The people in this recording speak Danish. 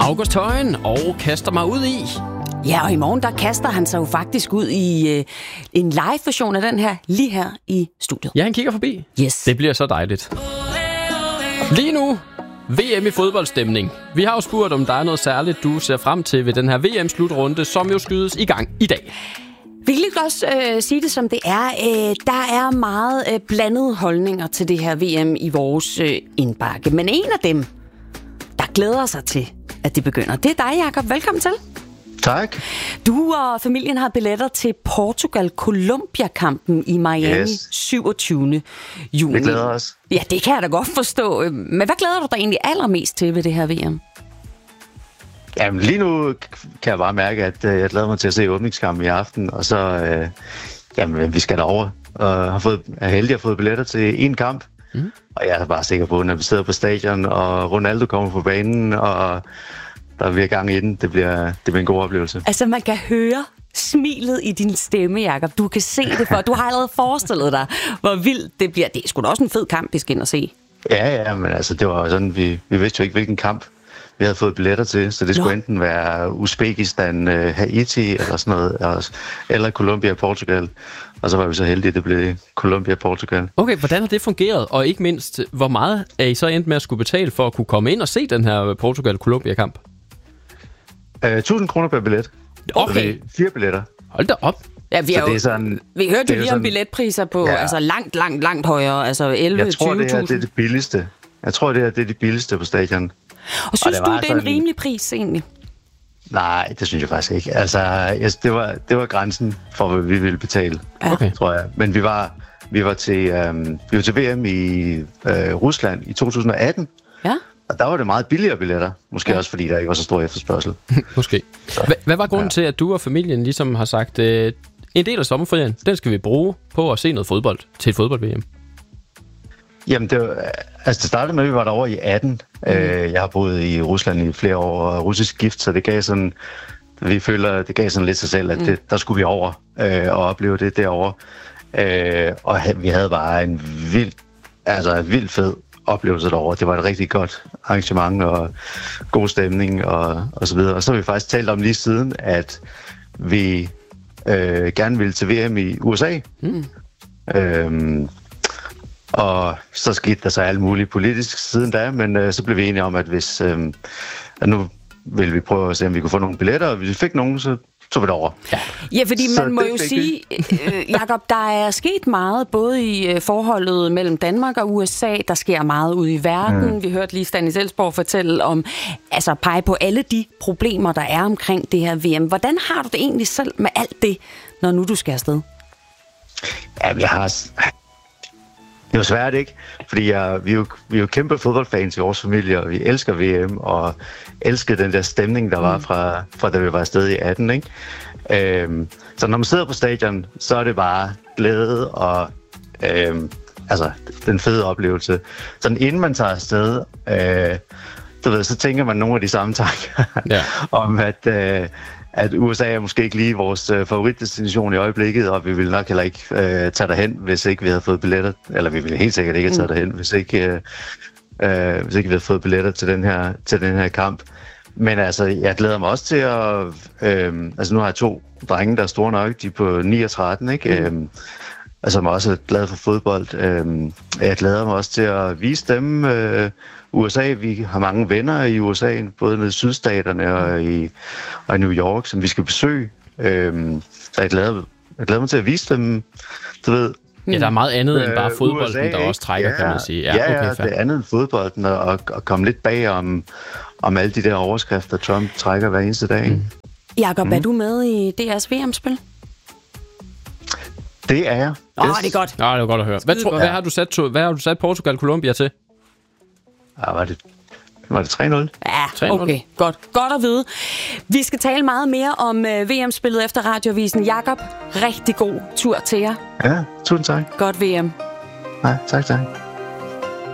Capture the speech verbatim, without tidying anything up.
August Højen og kaster mig ud i. Ja, og i morgen der kaster han sig jo faktisk ud i øh, en live-version af den her, lige her i studiet. Ja, han kigger forbi. Yes. Det bliver så dejligt. Lige nu, V M i fodboldstemning. Vi har jo spurgt, om der er noget særligt, du ser frem til ved den her V M-slutrunde, som jo skydes i gang i dag. Vi kan lige også øh, sige det, som det er. Øh, der er meget øh, blandede holdninger til det her V M i vores øh, indbakke. Men en af dem, der glæder sig til, at det begynder, det er dig, Jakob. Velkommen til. Tak. Du og familien har billetter til Portugal-Colombia-kampen i Miami yes. syvogtyvende juni. Det glæder os. Ja, det kan jeg da godt forstå. Men hvad glæder du dig egentlig allermest til ved det her V M? Jamen, lige nu kan jeg bare mærke, at øh, jeg glæder mig til at se åbningskampen i aften, og så, øh, jamen, vi skal derover og har fået, er heldig at have fået billetter til én kamp. Mm. Og jeg er bare sikker på, når vi sidder på stadion, og Ronaldo kommer på banen, og der bliver gang i den, det bliver, det bliver en god oplevelse. Altså, man kan høre smilet i din stemme, Jakob. Du kan se det for. Du har allerede forestillet dig, hvor vildt det bliver. Det er sgu da også en fed kamp, vi skal ind og se. Ja, ja, men altså, det var sådan, vi, vi vidste jo ikke, hvilken kamp vi havde fået billetter til, så det skulle Nå. enten være Uzbekistan, Haiti eller sådan noget, eller Colombia og Portugal. Og så var vi så heldige, at det blev Colombia og Portugal. Okay, hvordan har det fungeret? Og ikke mindst, hvor meget er I så endt med at skulle betale for at kunne komme ind og se den her Portugal-Colombia-kamp? Uh, tusind kroner per billet. Okay. Fire billetter. Hold da op. Ja, vi, så det er sådan, vi hørte jo lige sådan, om billetpriser på ja. altså langt, langt, langt højere. Altså elleve til tyve tusind. Jeg tror, det er det billigste. Jeg tror, det er det, er det billigste på stadion. Og synes og du, det er en rimelig pris egentlig? Nej, det synes jeg faktisk ikke. Altså, yes, det, var, det var grænsen for, hvad vi ville betale, okay. tror jeg. Men vi var, vi var, til, øhm, vi var til V M i øh, Rusland i to tusind og atten. Ja. Og der var det meget billigere billetter. Måske ja. også, fordi der ikke var så stor efterspørgsel. Måske. H- hvad var grunden ja. til, at du og familien ligesom har sagt, øh, en del af sommerferien, den skal vi bruge på at se noget fodbold til et fodbold-V M? Jamen, det, var, altså det startede med, at vi var derovre i atten. Mm. Øh, jeg har boet i Rusland i flere år og russisk gift, så det gav sådan, vi føler, det gav sådan lidt sig selv, at det, der skulle vi over øh, og opleve det derovre. Øh, og vi havde bare en vild, altså en vild fed oplevelse derovre. Det var et rigtig godt arrangement og god stemning og, og så videre. Og så har vi faktisk talt om lige siden, at vi øh, gerne ville til V M i U S A. Mm. Øhm, og så skete der så alt muligt politisk siden da, men øh, så blev vi enige om, at hvis øh, at nu ville vi prøve at se, om vi kunne få nogle billetter, og hvis vi fik nogen, så tog vi det over. Ja, ja, fordi så man må jo sige, øh, Jakob, der er sket meget, både i øh, forholdet mellem Danmark og U S A, der sker meget ude i verden. Mm. Vi hørte lige Stanis Elsborg fortælle om, altså pege på alle de problemer, der er omkring det her V M. Hvordan har du det egentlig selv med alt det, når nu du skal afsted? Ja, jeg har... Det er jo svært, ikke? Fordi jeg, vi, er jo, vi er jo kæmpe fodboldfans i vores familie, og vi elsker V M, og elsker den der stemning, der var fra, fra da vi var afsted i atten, ikke? Øhm, så når man sidder på stadion, så er det bare glæde og øhm, altså, den fede oplevelse. Sådan inden man tager afsted, øh, du ved, så tænker man nogle af de samme tanker ja. om, at... Øh, at U S A er måske ikke lige vores øh, favoritdestination i øjeblikket, og vi ville nok heller ikke øh, tage derhen, hvis ikke vi havde fået billetter. Eller vi ville helt sikkert ikke have taget derhen, hvis ikke, øh, øh, hvis ikke vi havde fået billetter til den her, til den her kamp. Men altså, jeg glæder mig også til at... Øh, altså, nu har jeg to drenge, der er store nok. De er på ni og tretten, ikke? Mm. Øh, altså, jeg er også glad for fodbold. Øh, jeg glæder mig også til at vise dem... Øh, U S A, vi har mange venner i U S A, både nede i sydstaterne og i, og i New York, som vi skal besøge. Øhm, så jeg glæder, jeg glæder mig til at vise dem, du ved. Ja, der er meget andet øh, end bare fodbolden, U S A, der også trækker, ja, kan man sige. Ja, ja, okay, det er andet end fodbolden, og, og komme lidt bag om, om alle de der overskrifter, Trump trækker hver eneste dag. Mm. Jakob, mm. er du med i D R's V M-spil? Det er jeg. Åh, oh, det er godt. Ja, det er godt at høre. Hvad, tro, hvad, har du sat, hvad har du sat Portugal-Colombia til? Ja, var det, var det tre nul? Ja, okay. Godt. Godt at vide. Vi skal tale meget mere om uh, V M-spillet efter radioavisen. Jakob, rigtig god tur til jer. Ja, tusind tak. Godt V M. Nej, tak, tak.